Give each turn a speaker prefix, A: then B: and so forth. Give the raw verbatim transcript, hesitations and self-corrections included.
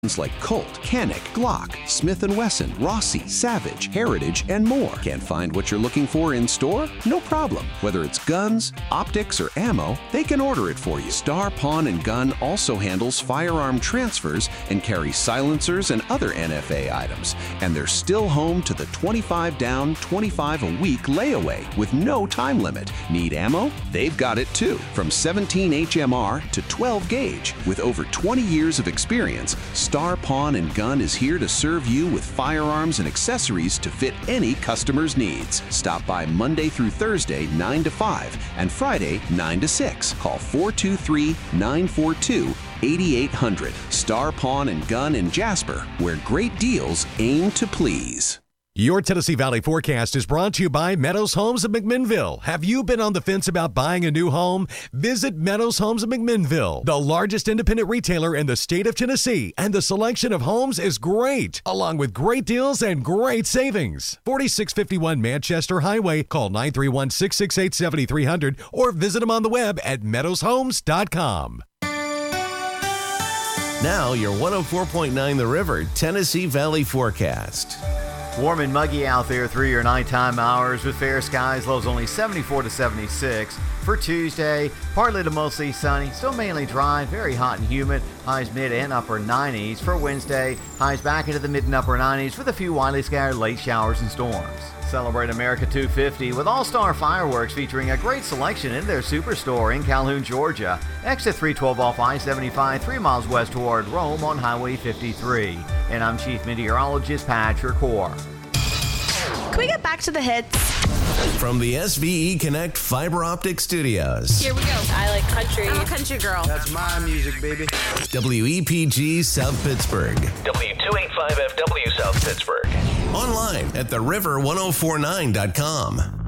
A: like Colt, Canic, Glock, Smith and Wesson, Rossi, Savage, Heritage, and more. Can't find what you're looking for in store? No problem. Whether it's guns, optics, or ammo, they can order it for you. Star Pawn and Gun also handles firearm transfers and carries silencers and other N F A items. And they're still home to the twenty-five down, twenty-five a week layaway with no time limit. Need ammo? They've got it too. From seventeen H M R to twelve gauge. With over twenty years of experience, Star Pawn and Gun is here to serve you with firearms and accessories to fit any customer's needs. Stop by Monday through Thursday, nine to five, and Friday, nine to six. Call four two three, nine four two, eight eight zero zero. Star Pawn and Gun in Jasper, where great deals aim to please.
B: Your Tennessee Valley forecast is brought to you by Meadows Homes of McMinnville. Have you been on the fence about buying a new home? Visit Meadows Homes of McMinnville, the largest independent retailer in the state of Tennessee, and the selection of homes is great, along with great deals and great savings. forty-six fifty-one Manchester Highway. Call nine three one, six six eight, seven three zero zero or visit them on the web at meadows homes dot com.
C: Now your one oh four point nine The River Tennessee Valley forecast.
D: Warm and muggy out there through your nighttime hours with fair skies, lows only seventy-four to seventy-six. For Tuesday, partly to mostly sunny, still mainly dry, very hot and humid, highs mid and upper nineties. For Wednesday, highs back into the mid and upper nineties with a few widely scattered late showers and storms. Celebrate America two fifty with All-Star Fireworks featuring a great selection in their superstore in Calhoun, Georgia. Exit three twelve off I seventy-five, three miles west toward Rome on Highway fifty-three. And I'm Chief Meteorologist Patrick Hoare.
E: Can we get back to the hits?
C: From the S V E Connect Fiber Optic Studios.
F: Here we go. I like country.
G: I'm a country girl.
H: That's my music, baby.
C: W E P G South Pittsburgh.
I: W two eighty-five F W South Pittsburgh.
C: Online at the river ten forty-nine dot com.